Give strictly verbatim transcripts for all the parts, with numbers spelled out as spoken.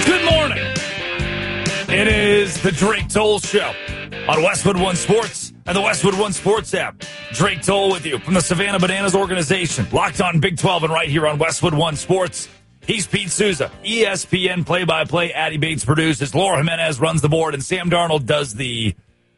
Good morning. It is the Drake Toll Show on Westwood One Sports and the Westwood One Sports app. Drake Toll with you from the Savannah Bananas organization. Locked on Big twelve and right here on Westwood One Sports. He's Pete Souza, E S P N play-by-play. Addie Bates produces. Laura Jimenez runs the board. And Sam Darnold does the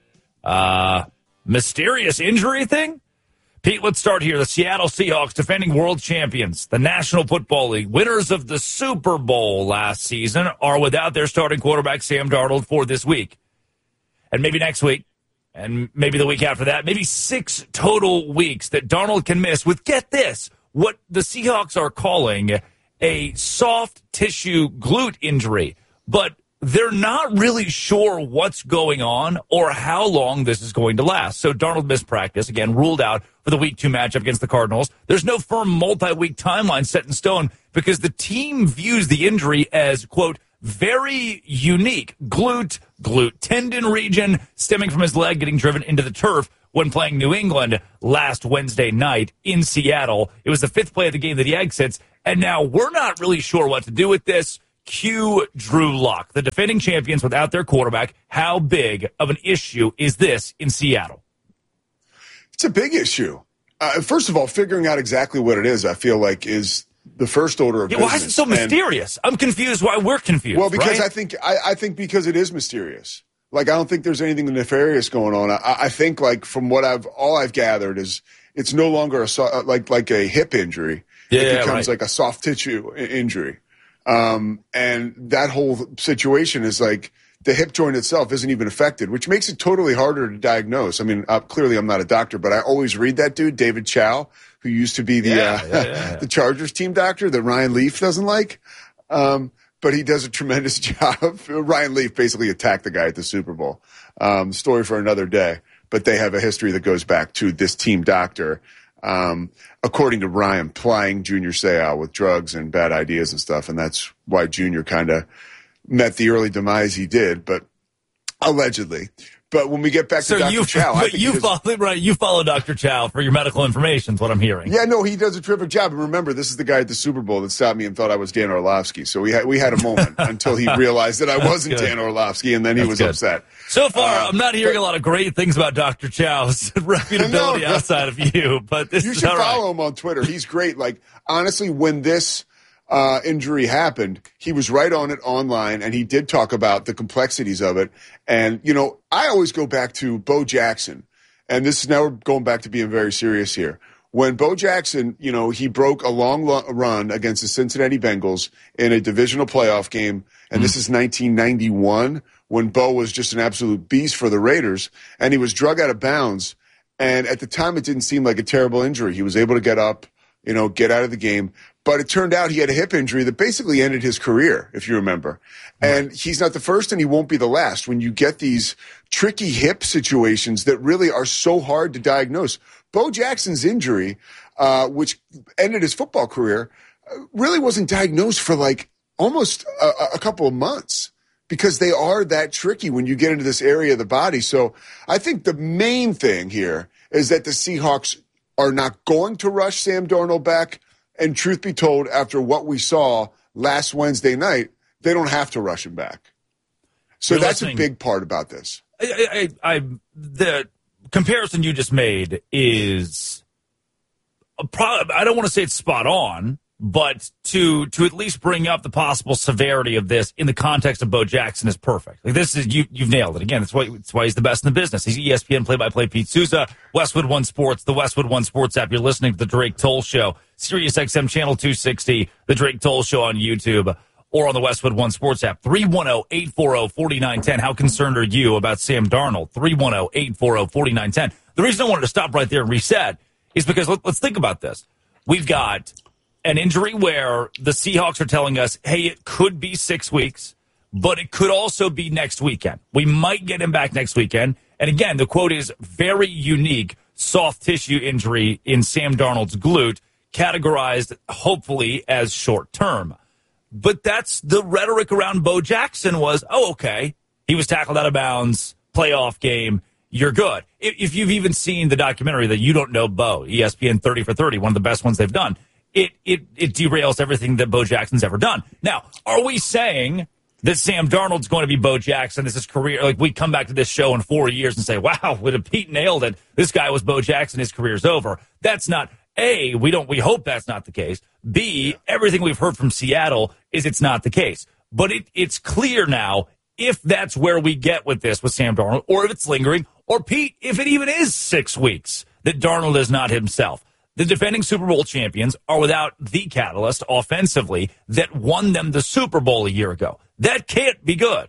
uh, mysterious injury thing. Pete, let's start here. The Seattle Seahawks, defending world champions, the National Football League, winners of the Super Bowl last season, are without their starting quarterback, Sam Darnold, for this week. And maybe next week, and maybe the week after that, maybe six total weeks that Darnold can miss with, get this, what the Seahawks are calling a soft tissue glute injury. But they're not really sure what's going on or how long this is going to last. So Darnold missed practice, again, ruled out for the week two matchup against the Cardinals. There's no firm multi-week timeline set in stone because the team views the injury as, quote, very unique. Glute, glute tendon region stemming from his leg getting driven into the turf when playing New England last Wednesday night in Seattle. It was the fifth play of the game that he exits, and now we're not really sure what to do with this. Cue Drew Lock, the defending champions without their quarterback. How big of an issue is this in Seattle? It's a big issue. Uh, first of all, figuring out exactly what it is, I feel like, is the first order of yeah, business. Why is it so mysterious? And, I'm confused why we're confused. Well, because right? I think I, I think because it is mysterious. Like, I don't think there's anything nefarious going on. I, I think, like, from what I've all I've gathered is it's no longer a so, like like a hip injury. Yeah, it becomes right. like a soft tissue I- injury. Um, and that whole situation is like the hip joint itself isn't even affected, which makes it totally harder to diagnose. I mean, uh, clearly I'm not a doctor, but I always read that dude, David Chow, who used to be the, yeah, uh, yeah, yeah, yeah. the Chargers team doctor that Ryan Leaf doesn't like. Um, but he does a tremendous job. Ryan Leaf basically attacked the guy at the Super Bowl. Um, story for another day, but they have a history that goes back to this team doctor. Um, according to Ryan, plying Junior Seau with drugs and bad ideas and stuff. And that's why Junior kind of met the early demise he did, but allegedly. But when we get back so to Doctor you, Chow, I but think you does, follow right. You follow Doctor Chow for your medical information. Is what I'm hearing. Yeah, no, he does a terrific job. And remember, this is the guy at the Super Bowl that stopped me and thought I was Dan Orlovsky. So we had we had a moment until he realized that I wasn't Dan Orlovsky, and then he That's was good. upset. So far, Uh, I'm not hearing but, a lot of great things about Doctor Chow's reputability no, no. outside of you. But this you is should all follow right. him on Twitter. He's great. Like, honestly, when this uh, injury happened, he was right on it online, and he did talk about the complexities of it. And, you know, I always go back to Bo Jackson, and this is now we're going back to being very serious here. When Bo Jackson, you know, he broke a long lo- run against the Cincinnati Bengals in a divisional playoff game, and mm. this is nineteen ninety-one, when Bo was just an absolute beast for the Raiders, and he was drug out of bounds. And at the time, it didn't seem like a terrible injury. He was able to get up, you know, get out of the game. But it turned out he had a hip injury that basically ended his career, if you remember. And right. he's not the first and he won't be the last. When you get these tricky hip situations that really are so hard to diagnose. Bo Jackson's injury, uh, which ended his football career, really wasn't diagnosed for like almost a, a couple of months because they are that tricky when you get into this area of the body. So I think the main thing here is that the Seahawks are not going to rush Sam Darnold back. And truth be told, after what we saw last Wednesday night, they don't have to rush him back. So You're that's listening. a big part about this. I, I, I, the comparison you just made is, a pro- I don't want to say it's spot on, but to to at least bring up the possible severity of this in the context of Bo Jackson is perfect. Like this is you you've nailed it. Again, that's why that's why he's the best in the business. He's E S P N play-by-play Pete Souza, Westwood One Sports, the Westwood One Sports app. You're listening to the Drake Toll Show, Sirius X M channel two sixty, the Drake Toll Show on YouTube, or on the Westwood One Sports app. three one zero, eight four zero, four nine one zero. How concerned are you about Sam Darnold? three one zero, eight four zero, four nine one zero. The reason I wanted to stop right there and reset is because let, let's think about this. We've got an injury where the Seahawks are telling us, hey, it could be six weeks, but it could also be next weekend. We might get him back next weekend. And again, the quote is very unique soft tissue injury in Sam Darnold's glute, categorized hopefully as short term. But that's the rhetoric around Bo Jackson was, oh, okay, he was tackled out of bounds, playoff game, you're good. If you've even seen the documentary that You Don't Know Bo, E S P N thirty for thirty, one of the best ones they've done, It, it it derails everything that Bo Jackson's ever done. Now, are we saying that Sam Darnold's going to be Bo Jackson. This is career. Like, we come back to this show in four years and say, wow, would have Pete nailed it? This guy was Bo Jackson. His career's over. That's not, A, we don't, we hope that's not the case. B, yeah. everything we've heard from Seattle is it's not the case. But it, it's clear now if that's where we get with this with Sam Darnold, or if it's lingering, or Pete, if it even is six weeks, that Darnold is not himself. The defending Super Bowl champions are without the catalyst offensively that won them the Super Bowl a year ago. That can't be good.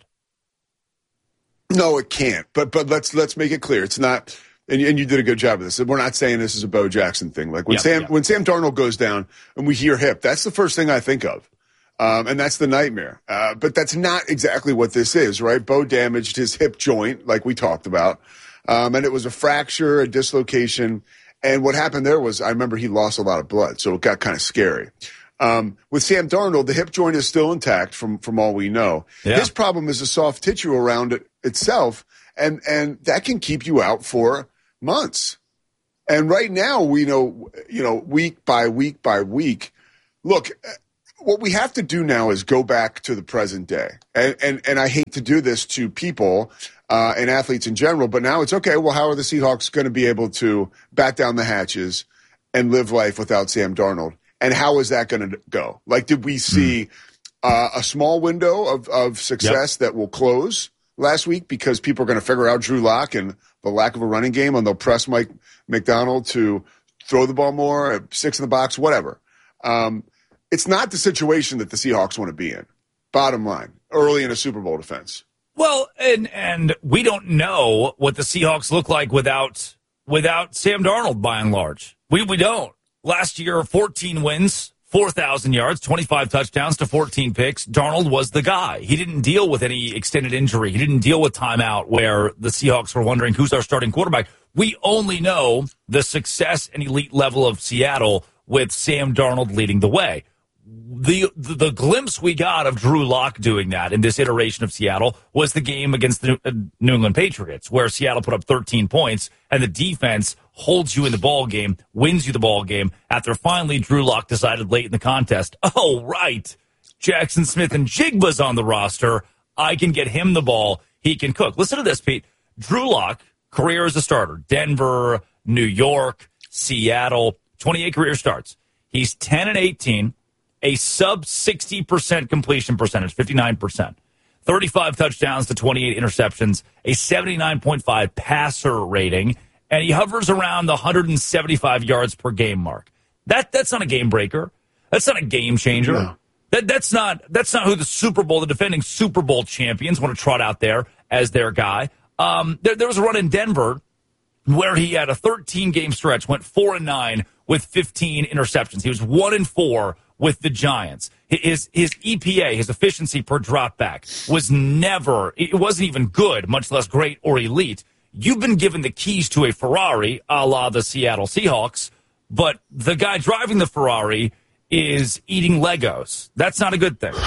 No, it can't. But but let's let's make it clear. It's not, and, and you did a good job of this. We're not saying this is a Bo Jackson thing. Like when yep, Sam yep. when Sam Darnold goes down and we hear hip, that's the first thing I think of. Um, and that's the nightmare. Uh, but that's not exactly what this is, right? Bo damaged his hip joint, like we talked about. Um, and it was a fracture, a dislocation. And what happened there was, I remember he lost a lot of blood, so it got kind of scary. Um, with Sam Darnold, the hip joint is still intact from, from all we know. Yeah. His problem is the soft tissue around it itself, and, and that can keep you out for months. And right now, we know, you know, week by week by week, look, what we have to do now is go back to the present day. And, and, and I hate to do this to people uh, and athletes in general, but now it's okay. Well, how are the Seahawks going to be able to bat down the hatches and live life without Sam Darnold? And how is that going to go? Like, did we see mm. uh, a small window of, of success yep. that will close last week because people are going to figure out Drew Lock and the lack of a running game, and they'll press Mike McDonald to throw the ball more, six in the box, whatever. Um, It's not the situation that the Seahawks want to be in, bottom line, early in a Super Bowl defense. Well, and and we don't know what the Seahawks look like without without Sam Darnold, by and large. We we don't. Last year, fourteen wins, four thousand yards, twenty-five touchdowns to fourteen picks. Darnold was the guy. He didn't deal with any extended injury. He didn't deal with timeout where the Seahawks were wondering who's our starting quarterback. We only know the success and elite level of Seattle with Sam Darnold leading the way. The, the the glimpse we got of Drew Lock doing that in this iteration of Seattle was the game against the New England Patriots, where Seattle put up thirteen points and the defense holds you in the ball game, wins you the ball game, after finally Drew Lock decided late in the contest, oh, right, Jackson Smith and Jigba's on the roster. I can get him the ball. He can cook. Listen to this, Pete. Drew Lock, career as a starter, Denver, New York, Seattle, twenty-eight career starts. He's ten and eighteen. A sub sixty percent completion percentage, fifty-nine percent. thirty-five touchdowns to twenty-eight interceptions, a seventy-nine point five passer rating, and he hovers around the one hundred seventy-five yards per game mark. That That's not a game breaker. That's not a game changer. No. That That's not that's not who the Super Bowl, the defending Super Bowl champions, want to trot out there as their guy. Um, there, there was a run in Denver where he had a thirteen-game stretch, went four and nine with fifteen interceptions. He was one and four with the Giants. His his E P A, his efficiency per dropback, was never, it wasn't even good, much less great or elite. You've been given the keys to a Ferrari, a la the Seattle Seahawks, but the guy driving the Ferrari is eating Legos. That's not a good thing.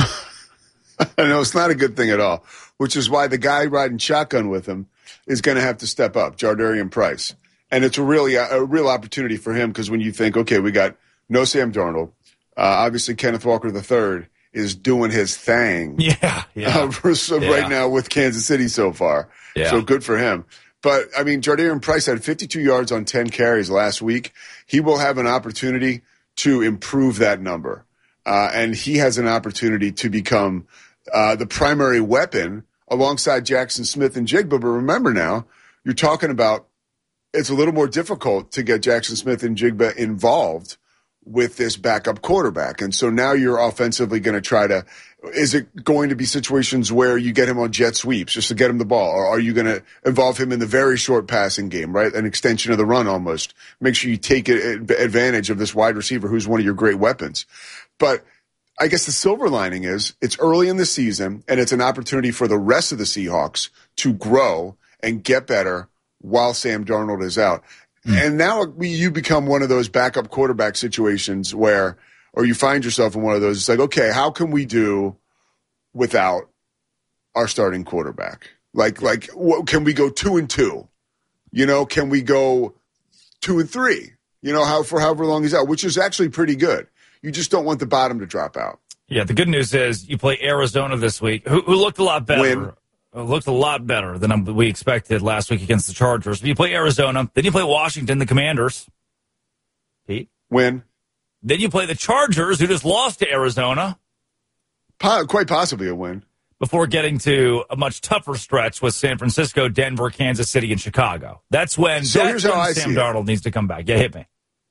No, it's not a good thing at all, which is why the guy riding shotgun with him is going to have to step up, Jardarian Price. And it's a really a real opportunity for him, because when you think, okay, we got no Sam Darnold, Uh, obviously, Kenneth Walker the third is doing his thing. Yeah, yeah. Uh, so yeah. Right now with Kansas City so far. Yeah. So good for him. But, I mean, Jardarian Price had fifty-two yards on ten carries last week. He will have an opportunity to improve that number. Uh, and he has an opportunity to become uh, the primary weapon alongside Jackson Smith and Jigba. But remember now, you're talking about it's a little more difficult to get Jackson Smith and Jigba involved with this backup quarterback. And so now you're offensively going to try to, is it going to be situations where you get him on jet sweeps just to get him the ball? Or are you going to involve him in the very short passing game, right? An extension of the run almost. Make sure you take advantage of this wide receiver who's one of your great weapons. But I guess the silver lining is it's early in the season and it's an opportunity for the rest of the Seahawks to grow and get better while Sam Darnold is out. Mm. And now we, you become one of those backup quarterback situations where, or you find yourself in one of those, it's like, okay, how can we do without our starting quarterback? Like, like, what, can we go two and two? You know, can we go two and three? You know, how for however long he's out, which is actually pretty good. You just don't want the bottom to drop out. Yeah, the good news is you play Arizona this week, who, who looked a lot better. Win. Uh, looked a lot better than we expected last week against the Chargers. You play Arizona, then you play Washington, the Commanders. Pete? Win. Then you play the Chargers, who just lost to Arizona. Po- quite possibly a win. Before getting to a much tougher stretch with San Francisco, Denver, Kansas City, and Chicago. That's when, so that's here's when how I Sam see it. Darnold needs to come back. Yeah, hit me.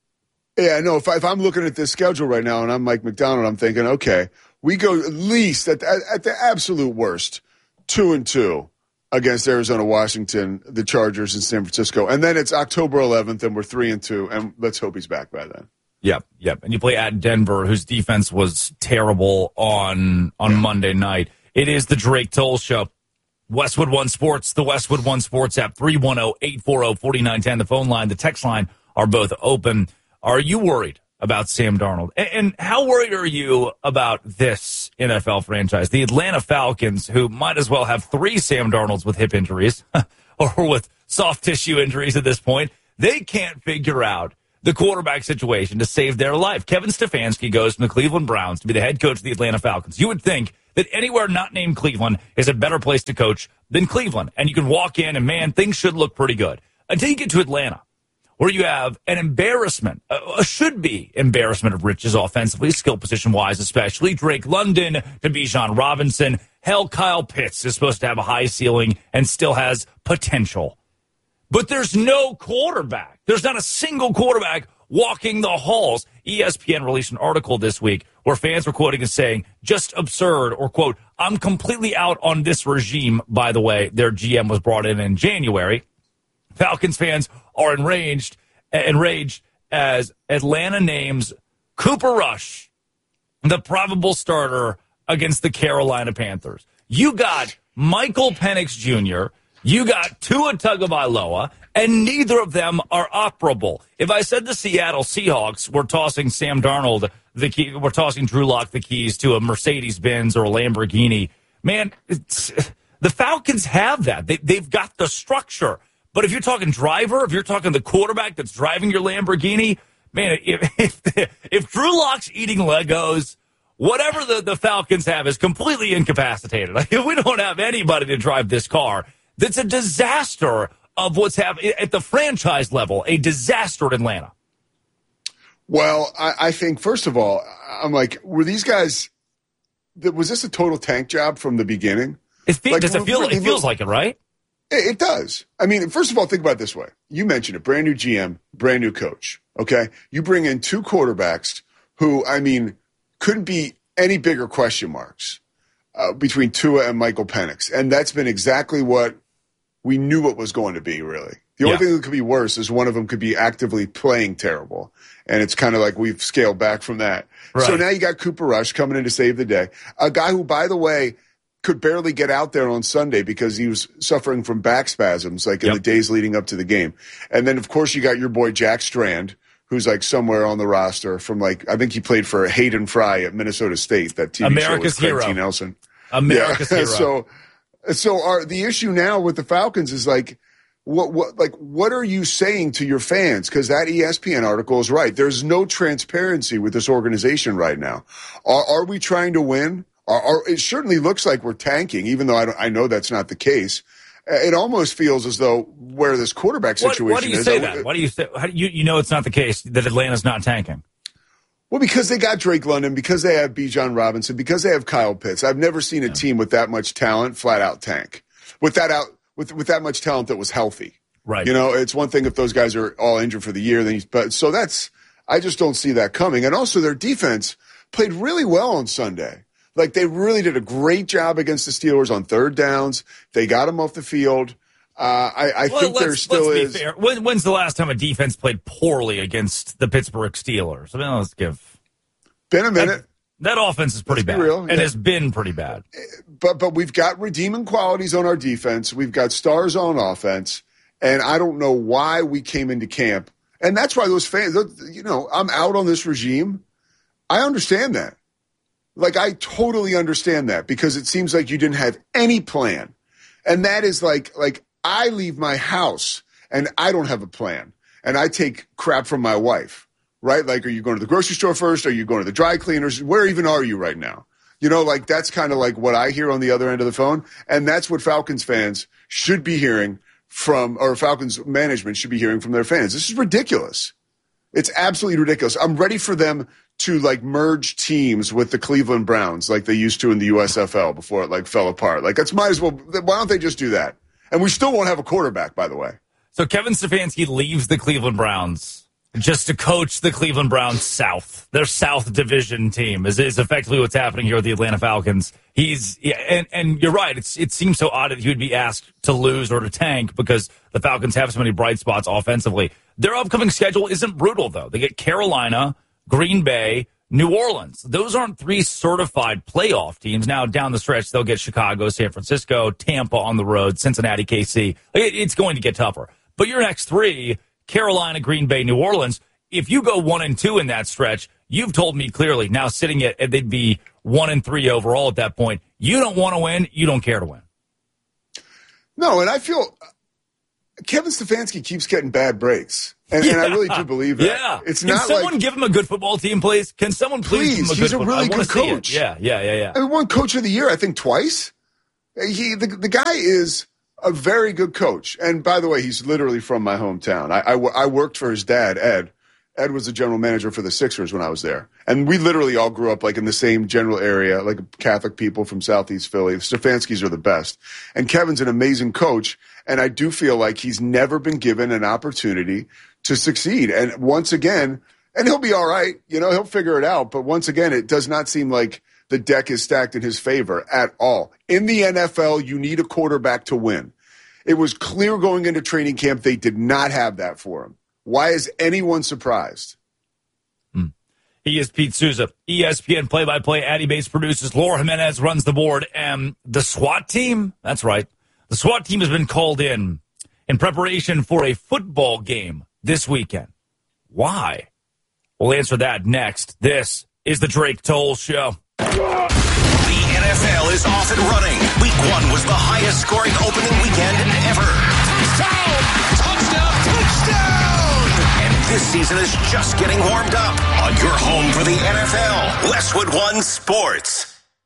Yeah, no, if, I, if I'm looking at this schedule right now and I'm Mike McDonald, I'm thinking, okay, we go at least at, at, at the absolute worst, two and two against Arizona, Washington, the Chargers, and San Francisco. And then it's October eleventh and we're three and two, and let's hope he's back by then. Yep, yep. And you play at Denver, whose defense was terrible on on yeah. Monday night. It is the Drake Toll Show. Westwood One Sports, the Westwood One Sports app, three one zero, eight four zero, four nine one zero. The phone line, the text line are both open. Are you worried about Sam Darnold? And, and how worried are you about this N F L franchise? The Atlanta Falcons, who might as well have three Sam Darnolds with hip injuries or with soft tissue injuries at this point. They can't figure out the quarterback situation to save their life. Kevin Stefanski goes from the Cleveland Browns to be the head coach of the Atlanta Falcons. You would think that anywhere not named Cleveland is a better place to coach than Cleveland. And you can walk in and, man, things should look pretty good. Until you get to Atlanta, where you have an embarrassment, a should-be embarrassment of riches offensively, skill position-wise especially. Drake London to Bijan Robinson. Hell, Kyle Pitts is supposed to have a high ceiling and still has potential. But there's no quarterback. There's not a single quarterback walking the halls. E S P N released an article this week where fans were quoting as saying, just absurd, or, quote, I'm completely out on this regime. By the way, their G M was brought in in January. Falcons fans are enraged, enraged as Atlanta names Cooper Rush the probable starter against the Carolina Panthers. You got Michael Penix Junior, you got Tua Tagovailoa, and neither of them are operable. If I said the Seattle Seahawks were tossing Sam Darnold, the key, we're tossing Drew Lock the keys to a Mercedes-Benz or a Lamborghini, man, it's, the Falcons have that. They, they've got the structure. But if you're talking driver, if you're talking the quarterback that's driving your Lamborghini, man, if if, if Drew Lock's eating Legos, whatever the, the Falcons have is completely incapacitated. Like, we don't have anybody to drive this car. That's a disaster of what's happening at the franchise level, a disaster in Atlanta. Well, I, I think, first of all, I'm like, were these guys, was this a total tank job from the beginning? It, fe- like, does it, feel, it feels like it, right? It, it does. I mean, first of all, think about it this way. You mentioned it, brand new G M, brand new coach, okay? You bring in two quarterbacks who, I mean, couldn't be any bigger question marks uh, between Tua and Michael Penix. And that's been exactly what we knew it was going to be, really. The only yeah. thing that could be worse is one of them could be actively playing terrible. And it's kind of like we've scaled back from that. Right. So now you got Cooper Rush coming in to save the day. A guy who, by the way, could barely get out there on Sunday because he was suffering from back spasms, like in yep. the days leading up to the game. And then, of course, you got your boy Jack Strand, who's like somewhere on the roster from like, I think he played for Hayden Fry at Minnesota State, that T V America's show with hero. Craig T. Nelson. America's yeah. hero. So, so our, the issue now with the Falcons is like, what, what, like, what are you saying to your fans? Because that E S P N article is right. There's no transparency with this organization right now. Are, are we trying to win? Are, are, it certainly looks like we're tanking, even though I, don't, I know that's not the case. It almost feels as though where this quarterback situation is. Why do you is, say I, that? Why do you say how do you, you know it's not the case that Atlanta's not tanking? Well, because they got Drake London, because they have Bijan Robinson, because they have Kyle Pitts. I've never seen a yeah. team with that much talent flat out tank. With that out with with that much talent that was healthy. Right. You know, it's one thing if those guys are all injured for the year, then you, but so that's I just don't see that coming. And also their defense played really well on Sunday. Like, they really did a great job against the Steelers on third downs. They got them off the field. Uh, I, I well, think there still let's is. Be fair. When, when's the last time a defense played poorly against the Pittsburgh Steelers? I mean, let's give. Been a minute. That, that offense is pretty let's bad. Real, and yeah. has been pretty bad. But but we've got redeeming qualities on our defense. We've got stars on offense. And I don't know why we came into camp. And that's why those fans, you know, I'm out on this regime. I understand that. Like, I totally understand that because it seems like you didn't have any plan. And that is like, like I leave my house and I don't have a plan. And I take crap from my wife, right? Like, are you going to the grocery store first? Are you going to the dry cleaners? Where even are you right now? You know, like that's kind of like what I hear on the other end of the phone. And that's what Falcons fans should be hearing from, or Falcons management should be hearing from their fans. This is ridiculous. It's absolutely ridiculous. I'm ready for them to like merge teams with the Cleveland Browns like they used to in the U S F L before it like fell apart. Like that's might as well. Why don't they just do that? And we still won't have a quarterback, by the way. So Kevin Stefanski leaves the Cleveland Browns just to coach the Cleveland Browns South. Their South Division team is, is effectively what's happening here with the Atlanta Falcons. He's yeah, and, and you're right. It's, it seems so odd that he would be asked to lose or to tank because the Falcons have so many bright spots offensively. Their upcoming schedule isn't brutal, though. They get Carolina, Green Bay, New Orleans. Those aren't three certified playoff teams. Now, down the stretch, they'll get Chicago, San Francisco, Tampa on the road, Cincinnati, K C. It, it's going to get tougher. But your next three, Carolina, Green Bay, New Orleans, if you go one and two in that stretch, you've told me clearly, now sitting at, they'd be one and three overall at that point. You don't want to win. You don't care to win. No, and I feel Kevin Stefanski keeps getting bad breaks. And, yeah. and I really do believe that. Yeah. It's Can not someone like, give him a good football team, please? Can someone please, please give him a he's good a really football? good coach. Yeah, yeah, yeah, yeah. I mean, won Coach of the Year, I think, twice. He the, the guy is a very good coach. And by the way, he's literally from my hometown. I, I, I worked for his dad, Ed. Ed was the general manager for the Sixers when I was there. And we literally all grew up like in the same general area, like Catholic people from Southeast Philly. The Stefanskis are the best. And Kevin's an amazing coach. And I do feel like he's never been given an opportunity to succeed. And once again, and he'll be all right, you know, he'll figure it out. But once again, it does not seem like the deck is stacked in his favor at all. In the N F L, you need a quarterback to win. It was clear going into training camp they did not have that for him. Why is anyone surprised? Hmm. He is Pete Souza, E S P N play-by-play. Addy Bates produces. Laura Jimenez runs the board. And the SWAT team, that's right, the SWAT team has been called in in preparation for a football game this weekend. Why? We'll answer that next. This is the Drake Toll Show. The N F L is off and running. Week one was the highest scoring opening weekend ever. Touchdown! Touchdown! Touchdown! And this season is just getting warmed up on your home for the N F L, Westwood One Sports.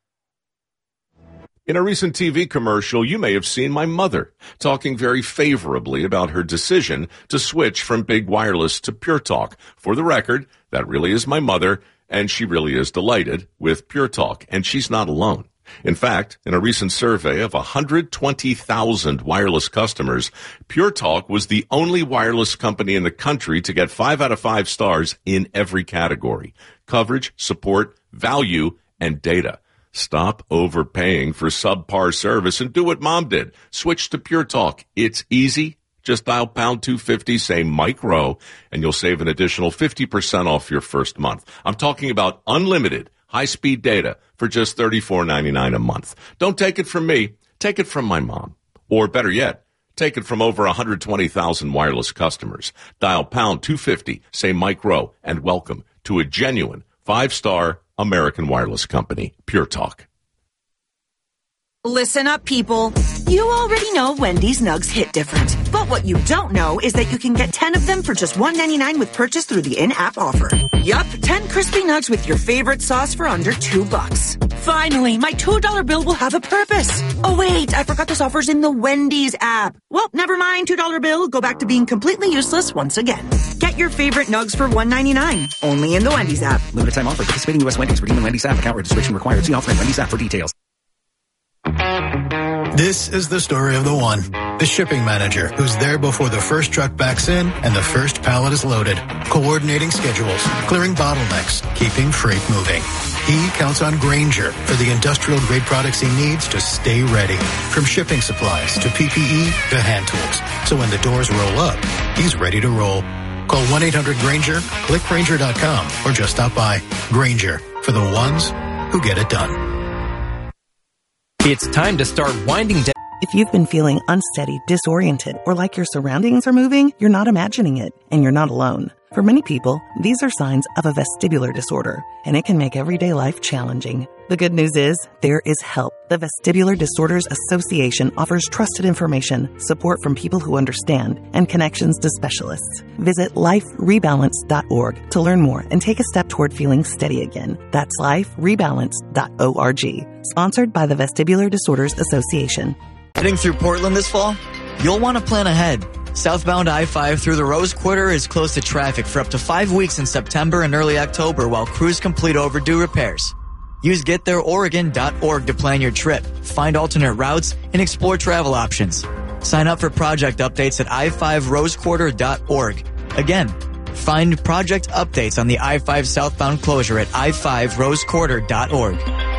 In a recent T V commercial, you may have seen my mother talking very favorably about her decision to switch from Big Wireless to Pure Talk. For the record, that really is my mother, and she really is delighted with Pure Talk, and she's not alone. In fact, in a recent survey of one hundred twenty thousand wireless customers, Pure Talk was the only wireless company in the country to get five out of five stars in every category: coverage, support, value, and data. Stop overpaying for subpar service and do what Mom did. Switch to Pure Talk. It's easy. Just dial pound two fifty, say Mike Rowe, and you'll save an additional fifty percent off your first month. I'm talking about unlimited high-speed data for just thirty-four ninety-nine a month. Don't take it from me. Take it from my mom. Or better yet, take it from over one hundred twenty thousand wireless customers. Dial pound two fifty, say Mike Rowe, and welcome to a genuine five-star American wireless company, Pure Talk. Listen up, people. You already know Wendy's Nugs hit different. But what you don't know is that you can get ten of them for just one ninety-nine with purchase through the in-app offer. Yup, ten crispy nugs with your favorite sauce for under two bucks. Finally, my two dollar bill will have a purpose. Oh wait, I forgot this offer's in the Wendy's app. Well, never mind, two dollar bill. Go back to being completely useless once again. Get your favorite nugs for one ninety-nine. Only in the Wendy's app. Limited time offer. Participating U S Wendy's. Redeem in Wendy's app. Account registration required. See offer in Wendy's app for details. This is the story of the one, the shipping manager who's there before the first truck backs in and the first pallet is loaded, coordinating schedules, clearing bottlenecks, keeping freight moving. He counts on Grainger for the industrial grade products he needs to stay ready, from shipping supplies to P P E to hand tools. So when the doors roll up, he's ready to roll. Call one eight hundred Grainger, click Grainger dot com, or just stop by. Grainger, for the ones who get it done. It's time to start winding down. If you've been feeling unsteady, disoriented, or like your surroundings are moving, you're not imagining it, and you're not alone. For many people, these are signs of a vestibular disorder, and it can make everyday life challenging. The good news is, there is help. The Vestibular Disorders Association offers trusted information, support from people who understand, and connections to specialists. Visit life rebalance dot org to learn more and take a step toward feeling steady again. That's life rebalance dot org. Sponsored by the Vestibular Disorders Association. Heading through Portland this fall? You'll want to plan ahead. Southbound I five through the Rose Quarter is closed to traffic for up to five weeks in September and early October while crews complete overdue repairs. Use get there oregon dot org to plan your trip, find alternate routes, and explore travel options. Sign up for project updates at i five rose quarter dot org. Again, find project updates on the I five southbound closure at i five rose quarter dot org.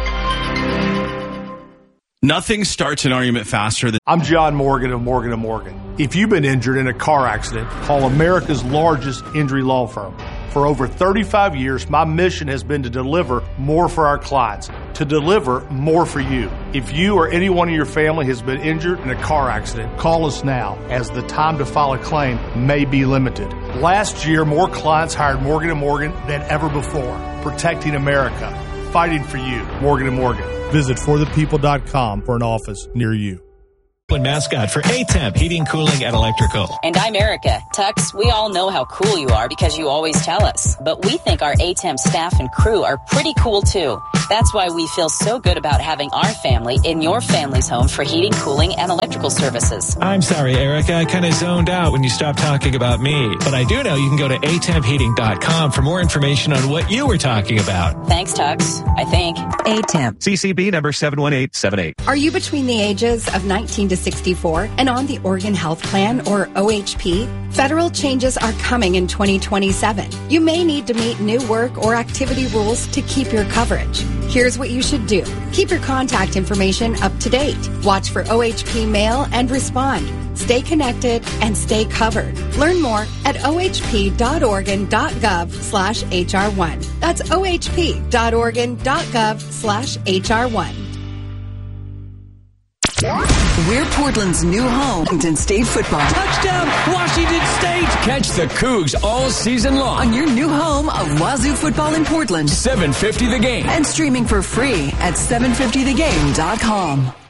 Nothing starts an argument faster than... I'm John Morgan of Morgan and Morgan. If you've been injured in a car accident, call America's largest injury law firm. For over thirty-five years, my mission has been to deliver more for our clients, to deliver more for you. If you or anyone in your family has been injured in a car accident, call us now, as the time to file a claim may be limited. Last year, more clients hired Morgan and Morgan than ever before, protecting America, fighting for you. Morgan and Morgan. Visit for the people dot com for an office near you. Mascot for A-Temp Heating, Cooling, and Electrical. And I'm Erica. Tux, we all know how cool you are because you always tell us. But we think our A-Temp staff and crew are pretty cool too. That's why we feel so good about having our family in your family's home for heating, cooling, and electrical services. I'm sorry, Erica. I kind of zoned out when you stopped talking about me. But I do know you can go to a temp heating dot com for more information on what you were talking about. Thanks, Tux. I think. A-Temp. C C B number seven one eight seven eight. Are you between the ages of nineteen to sixty-four and on the Oregon Health Plan, or O H P? Federal changes are coming in twenty twenty-seven. You may need to meet new work or activity rules to keep your coverage. Here's what you should do. Keep your contact information up to date. Watch for O H P mail and respond. Stay connected and stay covered. Learn more at o h p dot oregon dot gov slash h r one. That's o h p dot oregon dot gov slash h r one. We're Portland's new home, Washington State football. Touchdown, Washington State! Catch the Cougs all season long On your new home of Wazoo football in Portland. seven fifty The Game. And streaming for free at seven fifty the game dot com.